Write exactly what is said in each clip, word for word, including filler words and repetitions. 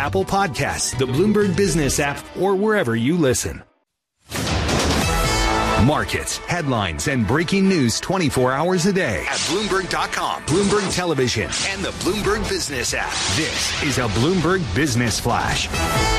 Apple Podcasts, the Bloomberg Business app, or wherever you listen. Markets, headlines, and breaking news twenty-four hours a day at Bloomberg dot com, Bloomberg Television, and the Bloomberg Business app. This is a Bloomberg Business Flash.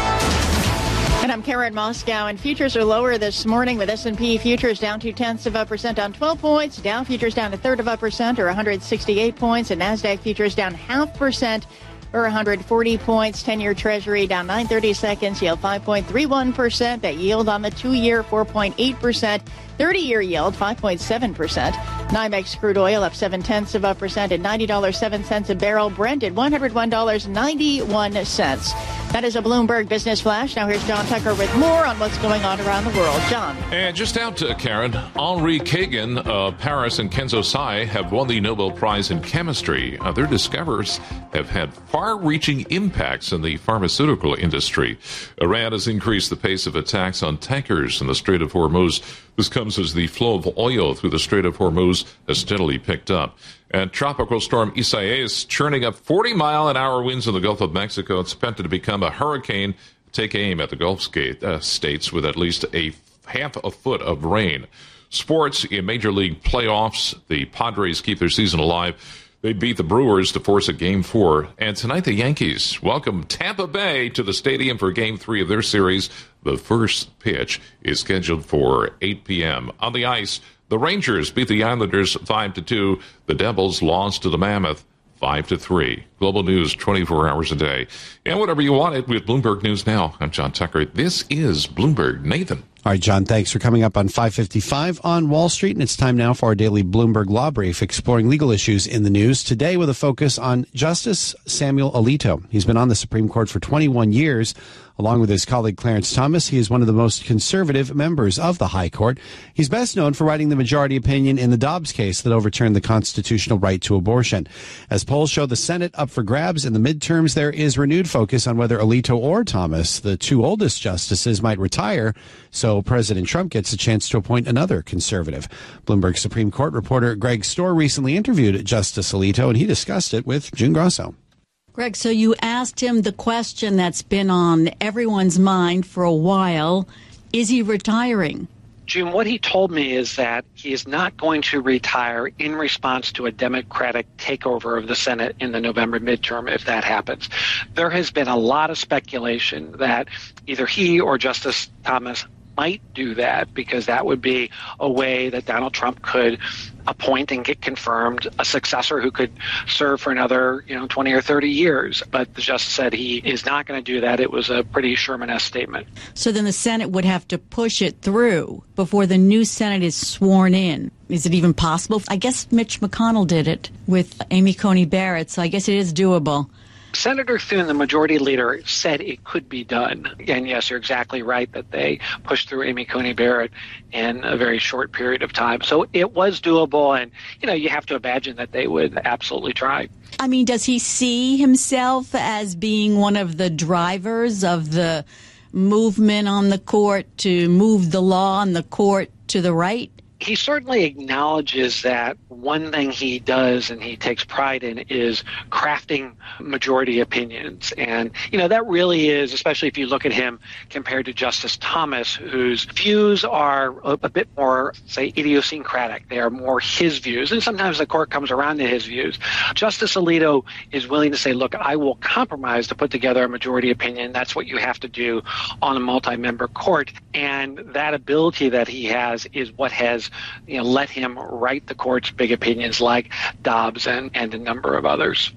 And I'm Karen Moscow, and futures are lower this morning with S and P futures down two-tenths of a percent on twelve points, Dow futures down a third of a percent or one hundred sixty-eight points, and NASDAQ futures down half percent or one hundred forty points. ten-year Treasury down nine thirty-seconds, yield five point three one percent. That yield on the two-year four point eight percent. thirty-year yield five point seven percent. NYMEX crude oil up seven-tenths of a percent at ninety dollars and seven cents a barrel. Brent at one hundred one dollars and ninety-one cents. That is a Bloomberg Business Flash. Now here's John Tucker with more on what's going on around the world. John. And just out, uh, Karen, Henri Kagan of Paris and Kenzo Sai have won the Nobel Prize in Chemistry. Uh, their discoveries have had far-reaching impacts in the pharmaceutical industry. Iran has increased the pace of attacks on tankers in the Strait of Hormuz. This comes as the flow of oil through the Strait of Hormuz has steadily picked up. And Tropical Storm Isaias churning up forty mile an hour winds in the Gulf of Mexico. It's expected to become a hurricane. Take aim at the Gulf skate, uh, states with at least a half a foot of rain. Sports in Major League playoffs. The Padres keep their season alive. They beat the Brewers to force a Game four. And tonight the Yankees welcome Tampa Bay to the stadium for Game three of their series. The first pitch is scheduled for eight p.m. On the ice, the Rangers beat the Islanders five to two. The Devils lost to the Mammoth five to three. Global news twenty-four hours a day. And whatever you want it with Bloomberg News Now. I'm John Tucker. This is Bloomberg. Nathan. All right, John, thanks for coming up on five fifty-five on Wall Street. And it's time now for our daily Bloomberg Law Brief, exploring legal issues in the news. Today with a focus on Justice Samuel Alito. He's been on the Supreme Court for twenty-one years. Along with his colleague Clarence Thomas, he is one of the most conservative members of the High Court. He's best known for writing the majority opinion in the Dobbs case that overturned the constitutional right to abortion. As polls show the Senate up for grabs in the midterms, there is renewed focus on whether Alito or Thomas, the two oldest justices, might retire, so President Trump gets a chance to appoint another conservative. Bloomberg Supreme Court reporter Greg Storr recently interviewed Justice Alito, and he discussed it with June Grosso. Greg, so you asked him the question that's been on everyone's mind for a while. Is he retiring? June, what he told me is that he is not going to retire in response to a Democratic takeover of the Senate in the November midterm, if that happens. There has been a lot of speculation that either he or Justice Thomas might do that, because that would be a way that Donald Trump could appoint and get confirmed a successor who could serve for another, you know, twenty or thirty years. But the justice said he is not going to do that. It was a pretty Sherman-esque statement. So then the Senate would have to push it through before the new Senate is sworn in. Is it even possible? I guess Mitch McConnell did it with Amy Coney Barrett, so I guess it is doable. Senator Thune, the majority leader, said it could be done. And yes, you're exactly right that they pushed through Amy Coney Barrett in a very short period of time. So it was doable, and, you know, you have to imagine that they would absolutely try. I mean, does he see himself as being one of the drivers of the movement on the court to move the law on the court to the right? He certainly acknowledges that one thing he does and he takes pride in is crafting majority opinions. And, you know, that really is, especially if you look at him compared to Justice Thomas, whose views are a, a bit more, say, idiosyncratic. They are more his views. And sometimes the court comes around to his views. Justice Alito is willing to say, look, I will compromise to put together a majority opinion. That's what you have to do on a multi-member court. And that ability that he has is what has, you know, let him write the court's big opinions like Dobbs and, and a number of others.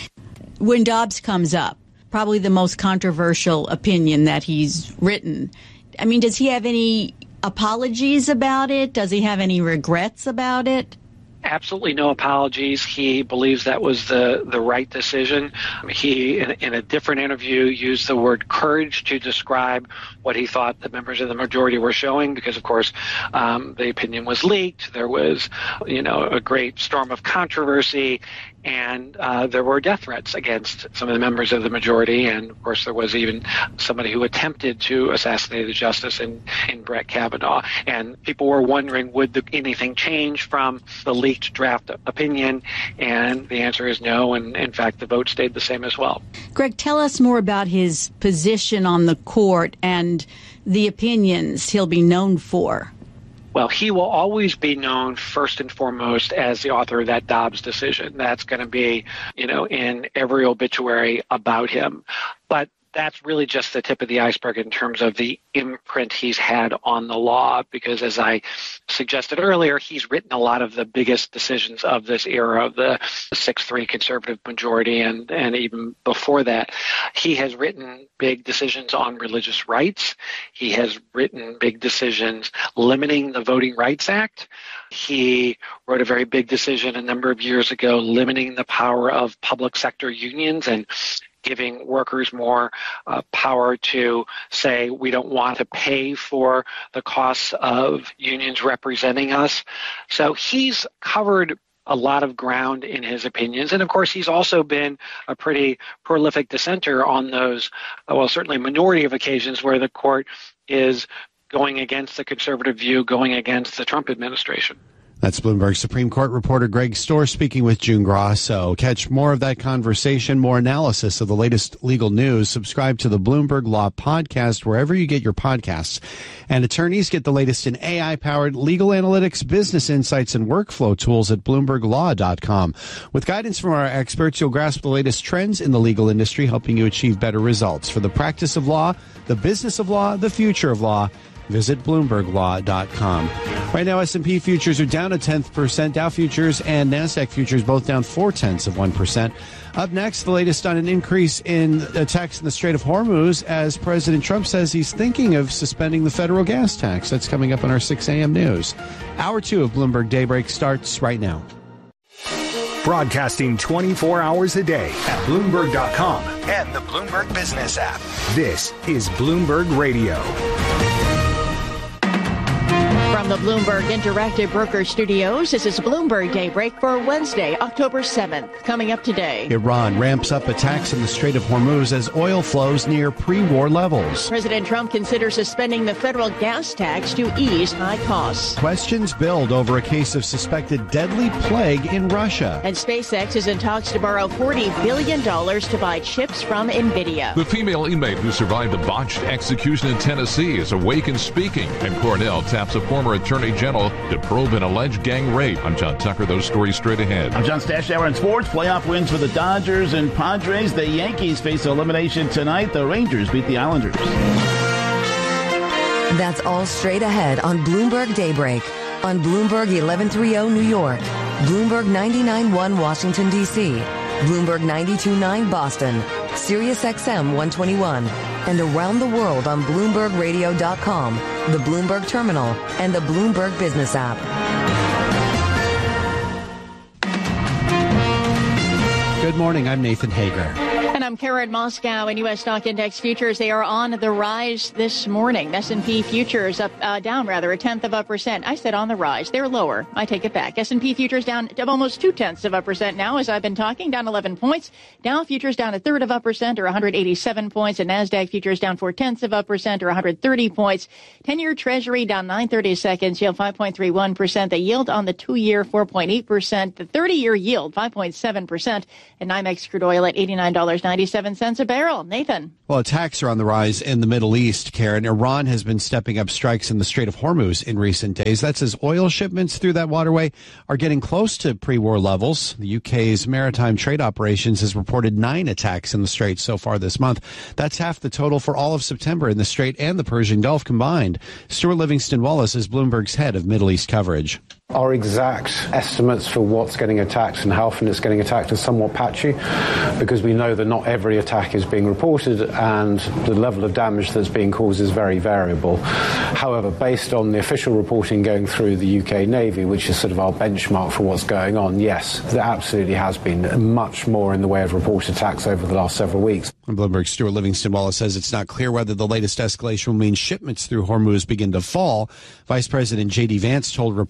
When Dobbs comes up, probably the most controversial opinion that he's written, I mean, does he have any apologies about it? Does he have any regrets about it? Absolutely no apologies. He believes that was the, the right decision. He, in, in a different interview, used the word courage to describe what he thought the members of the majority were showing, because, of course, um, the opinion was leaked. There was, you know, a great storm of controversy. and uh, there were death threats against some of the members of the majority, and of course there was even somebody who attempted to assassinate the justice in, in Brett Kavanaugh. And people were wondering, would the, anything change from the leaked draft opinion? And the answer is no, and in fact the vote stayed the same as well. Greg, tell us more about his position on the court and the opinions he'll be known for. Well, he will always be known first and foremost as the author of that Dobbs decision. That's going to be, you know, in every obituary about him. But that's really just the tip of the iceberg in terms of the imprint he's had on the law, because as I suggested earlier, he's written a lot of the biggest decisions of this era of the six three conservative majority, and, and even before that. He has written big decisions on religious rights. He has written big decisions limiting the Voting Rights Act. He wrote a very big decision a number of years ago limiting the power of public sector unions and giving workers more uh, power to say we don't want to pay for the costs of unions representing us. So he's covered a lot of ground in his opinions. And of course, he's also been a pretty prolific dissenter on those, well, certainly minority of occasions where the court is going against the conservative view, going against the Trump administration. That's Bloomberg Supreme Court reporter Greg Storr speaking with June Grasso. Catch more of that conversation, more analysis of the latest legal news. Subscribe to the Bloomberg Law Podcast wherever you get your podcasts. And attorneys get the latest in A I-powered legal analytics, business insights, and workflow tools at bloomberg law dot com. With guidance from our experts, you'll grasp the latest trends in the legal industry, helping you achieve better results for the practice of law, the business of law, the future of law. Visit bloomberg law dot com. Right now, S and P futures are down a tenth percent. Dow futures and NASDAQ futures both down four tenths of one percent. Up next, the latest on an increase in attacks in the Strait of Hormuz as President Trump says he's thinking of suspending the federal gas tax. That's coming up on our six a.m. news. Hour two of Bloomberg Daybreak starts right now. Broadcasting twenty-four hours a day at Bloomberg dot com and the Bloomberg Business app. This is Bloomberg Radio. From the Bloomberg Interactive Broker Studios, this is Bloomberg Daybreak for Wednesday, October seventh. Coming up today, Iran ramps up attacks in the Strait of Hormuz as oil flows near pre-war levels. President Trump considers suspending the federal gas tax to ease high costs. Questions build over a case of suspected deadly plague in Russia. And SpaceX is in talks to borrow forty billion dollars to buy chips from NVIDIA. The female inmate who survived a botched execution in Tennessee is awake and speaking, and Cornell taps a former Attorney General to probe an alleged gang rape. I'm John Tucker. Those stories straight ahead. I'm John Stashower in sports. Playoff wins for the Dodgers and Padres. The Yankees face elimination tonight. The Rangers beat the Islanders. That's all straight ahead on Bloomberg Daybreak on Bloomberg eleven thirty New York, Bloomberg ninety-nine point one Washington, D C, Bloomberg ninety-two point nine Boston, Sirius X M one twenty-one, and around the world on Bloomberg Radio dot com, the Bloomberg Terminal, and the Bloomberg Business app. Good morning. I'm Nathan Hager. And I'm Karen Moscow. In U S stock index futures, they are on the rise this morning. S and P futures up, uh, down rather, a tenth of a percent. I said on the rise. They're lower. I take it back. S and P futures down almost two tenths of a percent now as I've been talking, down eleven points. Dow futures down a third of a percent or one hundred eighty-seven points. And NASDAQ futures down four tenths of a percent or one hundred thirty points. ten-year Treasury down nine thirty-seconds, yield five point three one percent. The yield on the two-year four point eight percent. The thirty-year yield five point seven percent. And NYMEX crude oil at eighty-nine dollars and ninety-seven cents a barrel. Nathan. Well, attacks are on the rise in the Middle East, Karen. Iran has been stepping up strikes in the Strait of Hormuz in recent days. That's as oil shipments through that waterway are getting close to pre-war levels. The U K's Maritime Trade Operations has reported nine attacks in the Strait so far this month. That's half the total for all of September in the Strait and the Persian Gulf combined. Stuart Livingston Wallace is Bloomberg's head of Middle East coverage. Our exact estimates for what's getting attacked and how often it's getting attacked is somewhat patchy because we know that not every attack is being reported and the level of damage that's being caused is very variable. However, based on the official reporting going through the U K Navy, which is sort of our benchmark for what's going on, yes, there absolutely has been much more in the way of reported attacks over the last several weeks. Bloomberg's Stuart Livingston Wallace says it's not clear whether the latest escalation will mean shipments through Hormuz begin to fall. Vice President J D Vance told report, uh,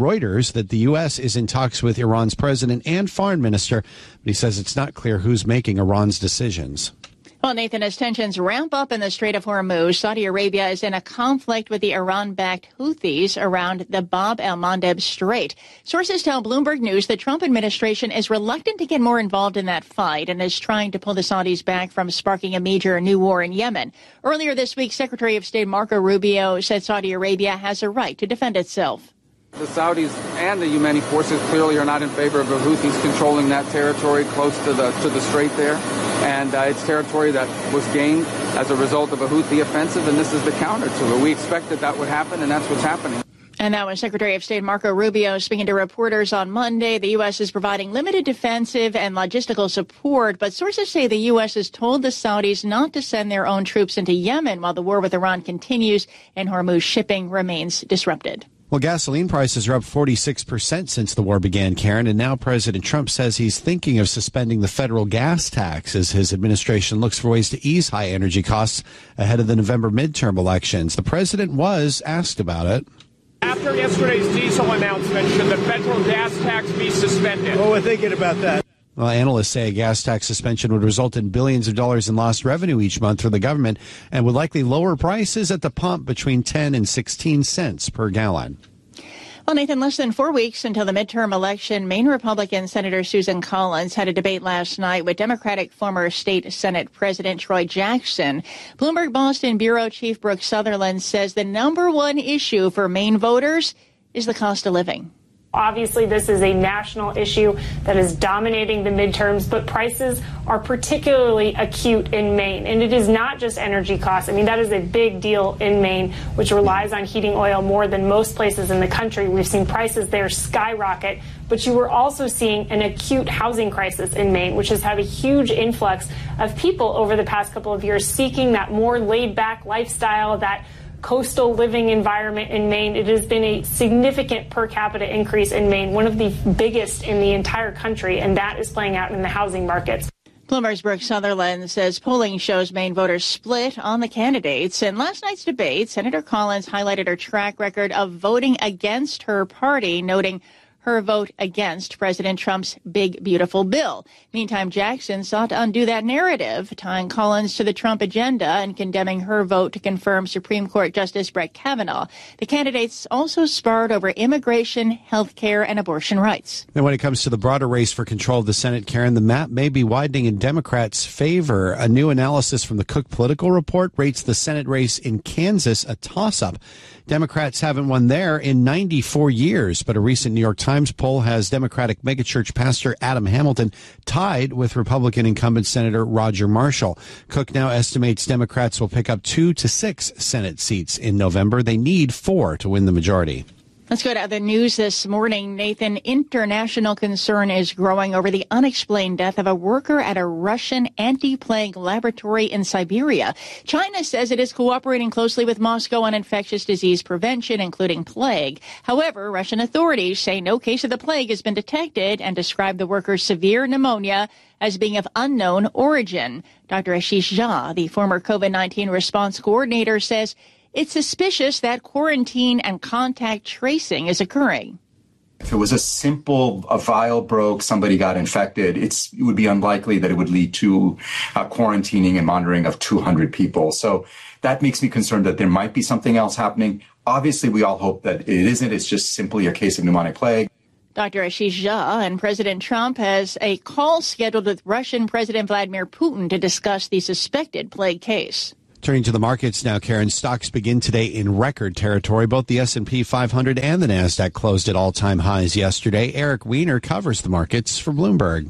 Reuters that the U S is in talks with Iran's president and foreign minister, but he says it's not clear who's making Iran's decisions. Well, Nathan, as tensions ramp up in the Strait of Hormuz, Saudi Arabia is in a conflict with the Iran-backed Houthis around the Bab el-Mandeb Strait. Sources tell Bloomberg News the Trump administration is reluctant to get more involved in that fight and is trying to pull the Saudis back from sparking a major new war in Yemen. Earlier this week, Secretary of State Marco Rubio said Saudi Arabia has a right to defend itself. The Saudis and the Yemeni forces clearly are not in favor of the Houthis controlling that territory close to the to the strait there. And uh, it's territory that was gained as a result of a Houthi offensive, and this is the counter to it. We expected that would happen, and that's what's happening. And that was Secretary of State Marco Rubio speaking to reporters on Monday. The U S is providing limited defensive and logistical support, but sources say the U S has told the Saudis not to send their own troops into Yemen while the war with Iran continues and Hormuz shipping remains disrupted. Well, gasoline prices are up forty-six percent since the war began, Karen, and now President Trump says he's thinking of suspending the federal gas tax as his administration looks for ways to ease high energy costs ahead of the November midterm elections. The president was asked about it. After yesterday's diesel announcement, should the federal gas tax be suspended? Well, we're thinking about that. Well, analysts say a gas tax suspension would result in billions of dollars in lost revenue each month for the government and would likely lower prices at the pump between ten and sixteen cents per gallon. Well, Nathan, less than four weeks until the midterm election, Maine Republican Senator Susan Collins had a debate last night with Democratic former state Senate President Troy Jackson. Bloomberg Boston Bureau Chief Brooke Sutherland says the number one issue for Maine voters is the cost of living. Obviously, this is a national issue that is dominating the midterms, but prices are particularly acute in Maine. And it is not just energy costs. I mean, that is a big deal in Maine, which relies on heating oil more than most places in the country. We've seen prices there skyrocket. But you were also seeing an acute housing crisis in Maine, which has had a huge influx of people over the past couple of years seeking that more laid-back lifestyle, that coastal living environment in Maine. It has been a significant per capita increase in Maine, one of the biggest in the entire country, and that is playing out in the housing markets. Bloomberg's Brooke Sutherland says polling shows Maine voters split on the candidates. In last night's debate, Senator Collins highlighted her track record of voting against her party, noting her vote against President Trump's big, beautiful bill. Meantime, Jackson sought to undo that narrative, tying Collins to the Trump agenda and condemning her vote to confirm Supreme Court Justice Brett Kavanaugh. The candidates also sparred over immigration, health care, and abortion rights. And when it comes to the broader race for control of the Senate, Karen, the map may be widening in Democrats' favor. A new analysis from the Cook Political Report rates the Senate race in Kansas a toss-up. Democrats haven't won there in ninety-four years, but a recent New York Times poll has Democratic megachurch pastor Adam Hamilton tied with Republican incumbent Senator Roger Marshall. Cook now estimates Democrats will pick up two to six Senate seats in November. They need four to win the majority. Let's go to other news this morning. Nathan, international concern is growing over the unexplained death of a worker at a Russian anti-plague laboratory in Siberia. China says it is cooperating closely with Moscow on infectious disease prevention, including plague. However, Russian authorities say no case of the plague has been detected and describe the worker's severe pneumonia as being of unknown origin. Doctor Ashish Jha, the former COVID nineteen response coordinator, says it's suspicious that quarantine and contact tracing is occurring. If it was a simple, a vial broke, somebody got infected, it's, it would be unlikely that it would lead to uh, quarantining and monitoring of two hundred people. So that makes me concerned that there might be something else happening. Obviously, we all hope that it isn't. It's just simply a case of pneumonic plague. Doctor Ashish Jha and President Trump has a call scheduled with Russian President Vladimir Putin to discuss the suspected plague case. Turning to the markets now, Karen, stocks begin today in record territory. Both the S and P five hundred and the NASDAQ closed at all-time highs yesterday. Eric Weiner covers the markets for Bloomberg.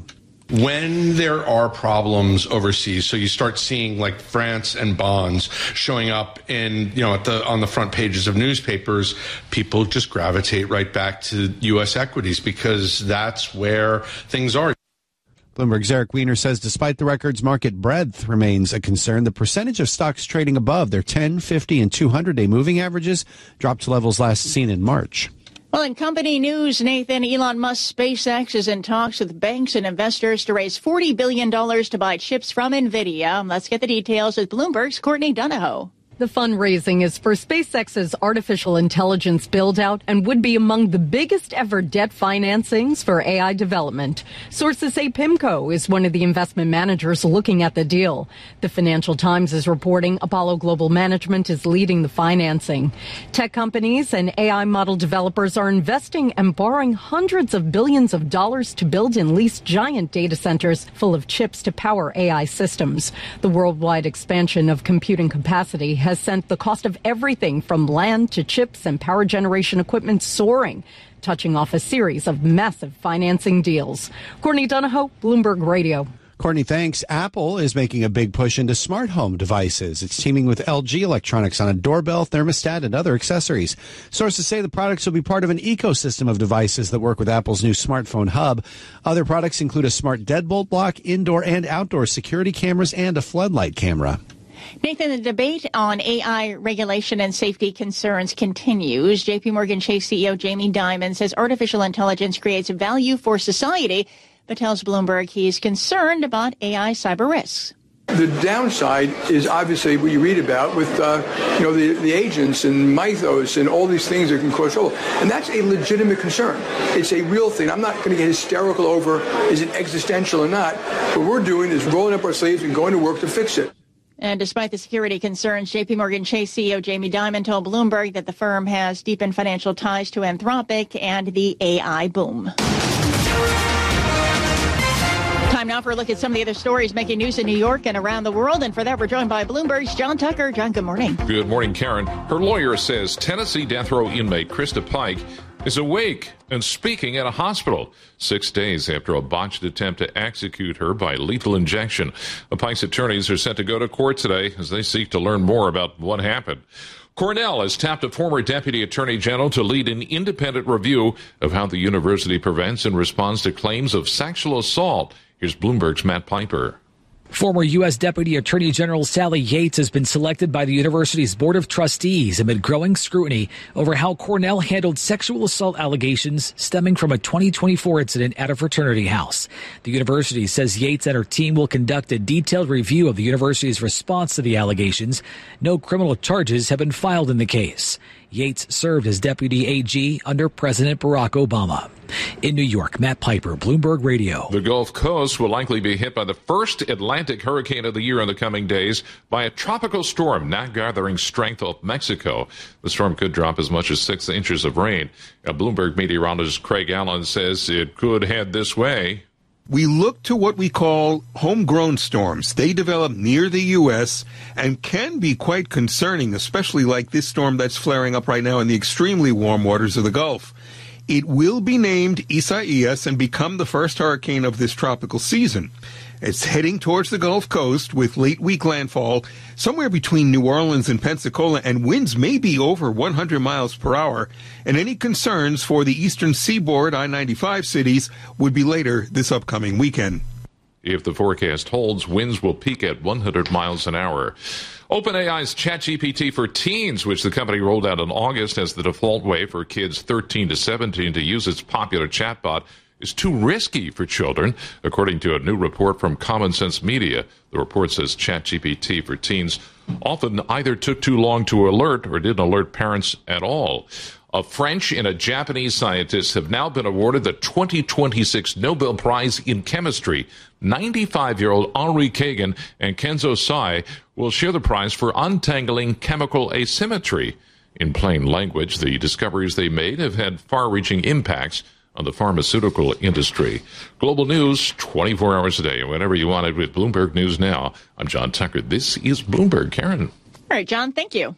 When there are problems overseas, so you start seeing like France and bonds showing up in, you know, at the on the front pages of newspapers, people just gravitate right back to U S equities because that's where things are. Bloomberg's Eric Weiner says despite the record's market breadth remains a concern, the percentage of stocks trading above their ten, fifty, and two hundred day moving averages dropped to levels last seen in March. Well, in company news, Nathan, Elon Musk's SpaceX is in talks with banks and investors to raise forty billion dollars to buy chips from NVIDIA. Let's get the details with Bloomberg's Courtney Donahoe. The fundraising is for SpaceX's artificial intelligence build-out and would be among the biggest ever debt financings for A I development. Sources say PIMCO is one of the investment managers looking at the deal. The Financial Times is reporting Apollo Global Management is leading the financing. Tech companies and A I model developers are investing and borrowing hundreds of billions of dollars to build and lease giant data centers full of chips to power A I systems. The worldwide expansion of computing capacity has sent the cost of everything from land to chips and power generation equipment soaring, touching off a series of massive financing deals. Courtney Donahoe, Bloomberg Radio. Courtney, thanks. Apple is making a big push into smart home devices. It's teaming with L G Electronics on a doorbell, thermostat, and other accessories. Sources say the products will be part of an ecosystem of devices that work with Apple's new smartphone hub. Other products include a smart deadbolt lock, indoor and outdoor security cameras, and a floodlight camera. Nathan, the debate on A I regulation and safety concerns continues. J P Morgan Chase C E O Jamie Dimon says artificial intelligence creates value for society, but tells Bloomberg he's concerned about A I cyber risks. The downside is obviously what you read about with, uh, you know, the, the agents and mythos and all these things that can cause trouble. And that's a legitimate concern. It's a real thing. I'm not going to get hysterical over is it existential or not. What we're doing is rolling up our sleeves and going to work to fix it. And despite the security concerns, J P Morgan Chase C E O Jamie Dimon told Bloomberg that the firm has deepened financial ties to Anthropic and the A I boom. Time now for a look at some of the other stories making news in New York and around the world. And for that, we're joined by Bloomberg's John Tucker. John, good morning. Good morning, Karen. Her lawyer says Tennessee death row inmate Krista Pike is awake and speaking at a hospital six days after a botched attempt to execute her by lethal injection. The Pike's attorneys are set to go to court today as they seek to learn more about what happened. Cornell has tapped a former deputy attorney general to lead an independent review of how the university prevents and responds to claims of sexual assault. Here's Bloomberg's Matt Piper. Former U S. Deputy Attorney General Sally Yates has been selected by the university's Board of Trustees amid growing scrutiny over how Cornell handled sexual assault allegations stemming from a twenty twenty-four incident at a fraternity house. The university says Yates and her team will conduct a detailed review of the university's response to the allegations. No criminal charges have been filed in the case. Yates served as Deputy A G under President Barack Obama. In New York, Matt Piper, Bloomberg Radio. The Gulf Coast will likely be hit by the first Atlantic hurricane of the year in the coming days by a tropical storm now gathering strength off Mexico. The storm could drop as much as six inches of rain. A Bloomberg meteorologist Craig Allen says it could head this way. We look to what we call homegrown storms. They develop near the U S and can be quite concerning, especially like this storm that's flaring up right now in the extremely warm waters of the Gulf. It will be named Isaias and become the first hurricane of this tropical season. It's heading towards the Gulf Coast with late week landfall somewhere between New Orleans and Pensacola, and winds may be over one hundred miles per hour. And any concerns for the eastern seaboard I ninety-five cities would be later this upcoming weekend. If the forecast holds, winds will peak at one hundred miles an hour. OpenAI's ChatGPT for Teens, which the company rolled out in August as the default way for kids thirteen to seventeen to use its popular chatbot, is too risky for children, according to a new report from Common Sense Media. The report says ChatGPT for Teens often either took too long to alert or didn't alert parents at all. A French and a Japanese scientist have now been awarded the twenty twenty-six Nobel Prize in Chemistry. ninety-five-year-old Henri Kagan and Kenzo Sai will share the prize for untangling chemical asymmetry. In plain language, the discoveries they made have had far-reaching impacts on the pharmaceutical industry. Global news, twenty-four hours a day, and whenever you want it with Bloomberg News Now. I'm John Tucker. This is Bloomberg. Karen. All right, John, thank you.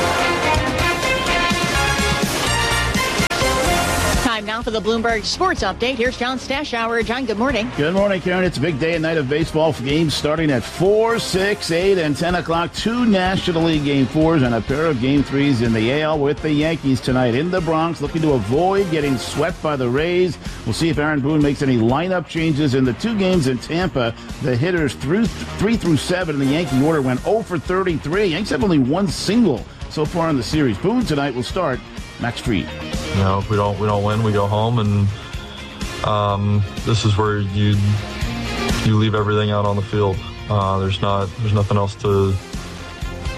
Time now for the Bloomberg Sports Update. Here's John Stashower. John, good morning. Good morning, Karen. It's a big day and night of baseball games starting at four, six, eight, and ten o'clock. Two National League Game fours and a pair of Game threes in the A L with the Yankees tonight in the Bronx, looking to avoid getting swept by the Rays. We'll see if Aaron Boone makes any lineup changes in the two games in Tampa. The hitters through three through seven in the Yankee order went oh for thirty-three. Yankees have only one single so far in the series. Boone tonight will start. Max Fried. You know, if we don't we don't win, we go home, and um, this is where you you leave everything out on the field. Uh, there's not there's nothing else to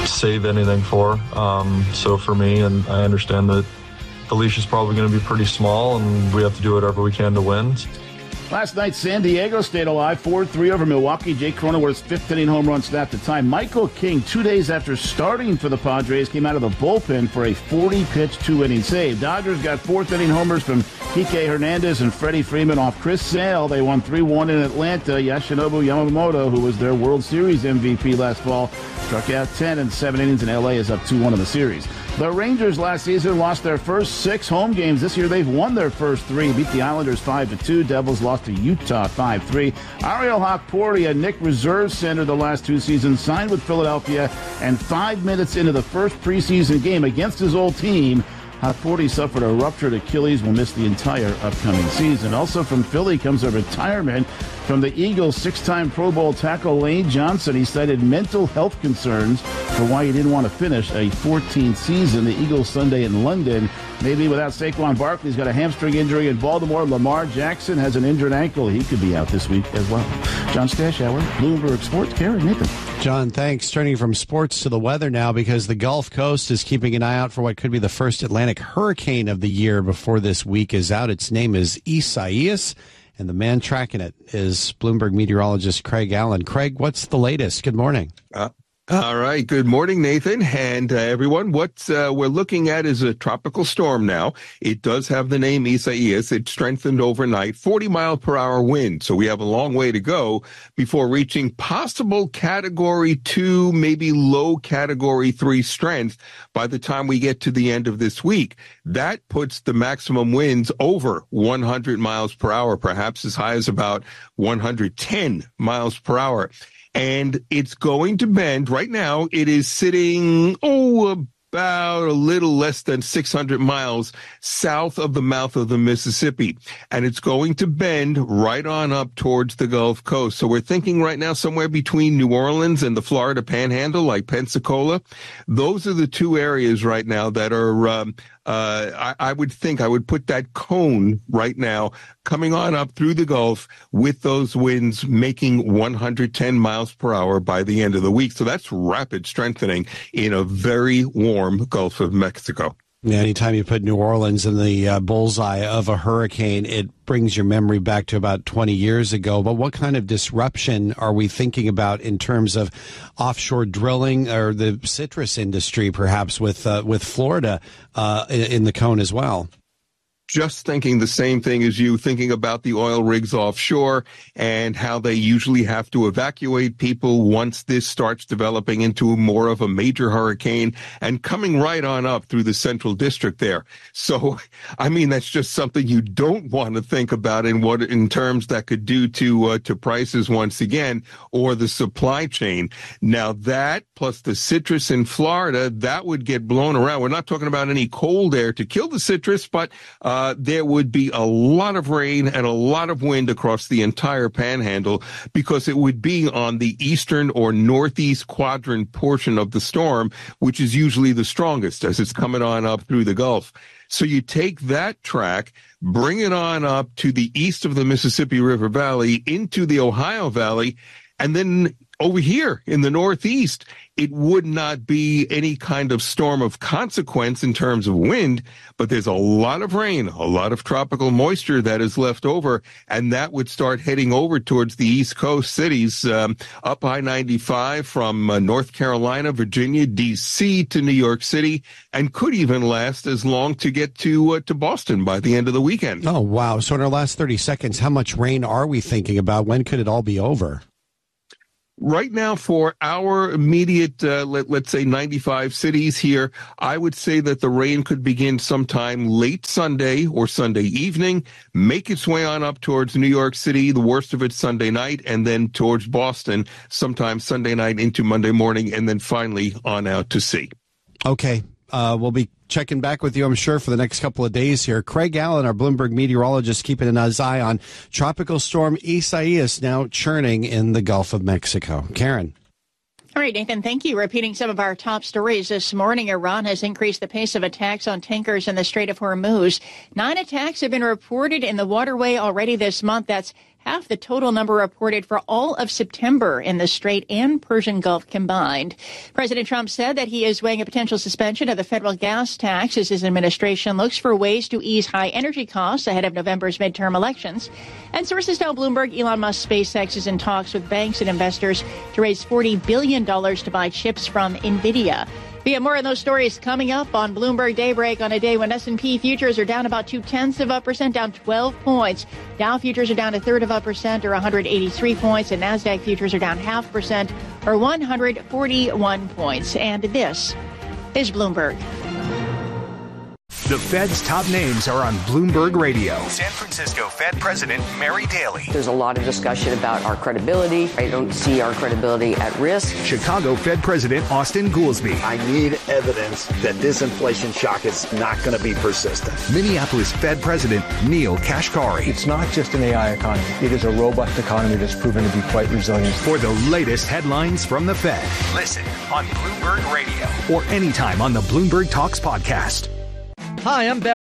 save anything for. Um, so for me, and I understand that the leash is probably going to be pretty small, and we have to do whatever we can to win. Last night, San Diego stayed alive, four three over Milwaukee. Jake Cronenworth's fifth-inning home run snapped the tie. Michael King, two days after starting for the Padres, came out of the bullpen for a forty-pitch, two-inning save. Dodgers got fourth-inning homers from Kike Hernandez and Freddie Freeman off Chris Sale. They won three one in Atlanta. Yoshinobu Yamamoto, who was their World Series M V P last fall, struck out ten in seven innings, and L A is up two one in the series. The Rangers last season lost their first six home games. This year they've won their first three, beat the Islanders five to two. Devils lost to Utah five three. Ariel Hawkporty, a Nick reserve center the last two seasons, signed with Philadelphia, and five minutes into the first preseason game against his old team, Hawkporty suffered a ruptured Achilles, will miss the entire upcoming season. Also from Philly comes a retirement from the Eagles' six-time Pro Bowl tackle Lane Johnson. He cited mental health concerns for why he didn't want to finish a fourteenth season. The Eagles Sunday in London. Maybe without Saquon Barkley, he's got a hamstring injury in Baltimore. Lamar Jackson has an injured ankle. He could be out this week as well. John Stashauer, Bloomberg Sports. Karen, Nathan. John, thanks. Turning from sports to the weather now, because the Gulf Coast is keeping an eye out for what could be the first Atlantic hurricane of the year before this week is out. Its name is Isaias, and the man tracking it is Bloomberg meteorologist Craig Allen. Craig, what's the latest? Good morning. Uh, all right. Good morning, Nathan, and uh, everyone. What uh, we're looking at is a tropical storm now. It does have the name Isaias. It strengthened overnight, forty mile per hour wind. So we have a long way to go before reaching possible category two, maybe low category three strength by the time we get to the end of this week. That puts the maximum winds over one hundred miles per hour, perhaps as high as about one hundred ten miles per hour. And it's going to bend. Right now, it is sitting, oh, about a little less than six hundred miles south of the mouth of the Mississippi. And it's going to bend right on up towards the Gulf Coast. So we're thinking right now somewhere between New Orleans and the Florida Panhandle, like Pensacola. Those are the two areas right now that are, um, Uh, I, I would think I would put that cone right now coming on up through the Gulf with those winds making one hundred ten miles per hour by the end of the week. So that's rapid strengthening in a very warm Gulf of Mexico. Yeah, anytime you put New Orleans in the uh, bullseye of a hurricane, it brings your memory back to about twenty years ago. But what kind of disruption are we thinking about in terms of offshore drilling or the citrus industry, perhaps with uh, with Florida uh, in, in the cone as well? Just thinking the same thing as you, thinking about the oil rigs offshore and how they usually have to evacuate people once this starts developing into more of a major hurricane and coming right on up through the central district there. So, I mean, that's just something you don't want to think about in what, in terms that could do to, uh, to prices once again, or the supply chain. Now that plus the citrus in Florida, that would get blown around. We're not talking about any cold air to kill the citrus, but, uh, Uh, there would be a lot of rain and a lot of wind across the entire panhandle because it would be on the eastern or northeast quadrant portion of the storm, which is usually the strongest as it's coming on up through the Gulf. So you take that track, bring it on up to the east of the Mississippi River Valley into the Ohio Valley, and then over here in the Northeast, it would not be any kind of storm of consequence in terms of wind, but there's a lot of rain, a lot of tropical moisture that is left over, and that would start heading over towards the East Coast cities, um, up I ninety-five from uh, North Carolina, Virginia, D C to New York City, and could even last as long to get to uh, to Boston by the end of the weekend. Oh, wow. So in our last thirty seconds, how much rain are we thinking about? When could it all be over? Right now, for our immediate, uh, let, let's say ninety-five cities here, I would say that the rain could begin sometime late Sunday or Sunday evening, make its way on up towards New York City, the worst of it Sunday night, and then towards Boston sometime Sunday night into Monday morning, and then finally on out to sea. Okay. Uh, we'll be checking back with you, I'm sure, for the next couple of days here. Craig Allen, our Bloomberg meteorologist, keeping an eye on Tropical Storm Isaias now churning in the Gulf of Mexico. Karen. All right, Nathan, thank you. Repeating some of our top stories this morning, Iran has increased the pace of attacks on tankers in the Strait of Hormuz. Nine attacks have been reported in the waterway already this month. That's half the total number reported for all of September in the Strait and Persian Gulf combined. President Trump said that he is weighing a potential suspension of the federal gas tax as his administration looks for ways to ease high energy costs ahead of November's midterm elections. And sources tell Bloomberg Elon Musk SpaceX is in talks with banks and investors to raise forty billion dollars to buy chips from NVIDIA. We have more of those stories coming up on Bloomberg Daybreak on a day when S and P futures are down about two-tenths of a percent, down twelve points. Dow futures are down a third of a percent, or one hundred eighty-three points, and NASDAQ futures are down half percent, or one hundred forty-one points. And this is Bloomberg. The Fed's top names are on Bloomberg Radio. San Francisco Fed President Mary Daly. There's a lot of discussion about our credibility. I don't see our credibility at risk. Chicago Fed President Austin Goolsbee. I need evidence that this inflation shock is not going to be persistent. Minneapolis Fed President Neil Kashkari. It's not just an A I economy. It is a robust economy that's proven to be quite resilient. For the latest headlines from the Fed, listen on Bloomberg Radio or anytime on the Bloomberg Talks podcast. Hi, I'm Ben